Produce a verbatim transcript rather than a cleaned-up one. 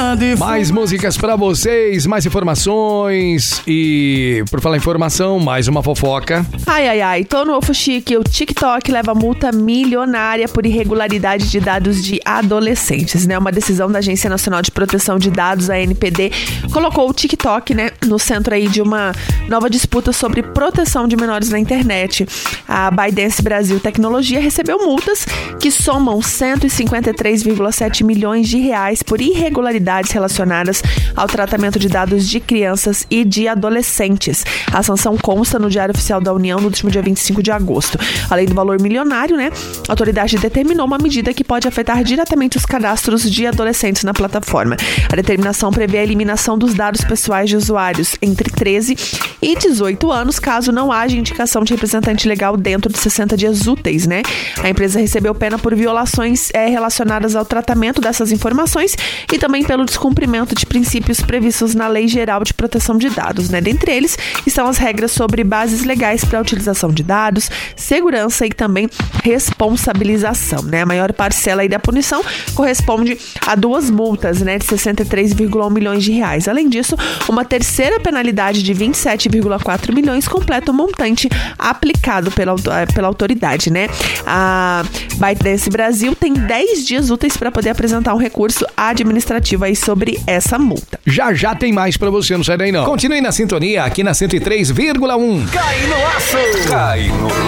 de Mais músicas pra vocês, mais informações e, por falar em informação, mais uma fofoca. Ai, ai, ai, tô no ofo chique. O TikTok leva multa milionária por irregularidade de dados de adolescentes, né? Uma decisão da Agência Nacional de Proteção de Dados, a A N P D, colocou o TikTok, né, no centro aí de uma nova disputa sobre proteção de menores na internet. A ByteDance Brasil Tecnologia recebeu multas que somam cento e cinquenta e três vírgula sete milhões de reais por irregularidades relacionadas ao tratamento de dados de crianças e de adolescentes. A sanção consta no Diário Oficial da União no último dia vinte e cinco de agosto. Além do valor milionário, né, a autoridade determinou uma medida que pode afetar diretamente os cadastros de adolescentes na plataforma. A determinação prevê a eliminação dos dados pessoais de usuários entre treze e dezoito anos, caso não haja indicação de representante legal dentro de sessenta dias úteis, né? A empresa recebeu pena por violações é, relacionadas ao tratamento dessas informações e também pelo descumprimento de princípios previstos na Lei Geral de Proteção de Dados, né? Dentre eles estão as regras sobre bases legais para a utilização de dados, segurança e também responsabilização, né? A maior parcela aí da punição corresponde a duas multas, né, de sessenta e três vírgula um milhões de reais. Além disso, uma terceira penalidade de vinte e sete vírgula quatro milhões completa o montante aplicado pela, pela autoridade, né? A ByteDance Brasil tem dez dias úteis para poder apresentar um recurso administrativo aí sobre essa multa. Já já tem mais pra você, não sai daí não. Continue na sintonia aqui na cento e três vírgula um. Cai no aço! Cai no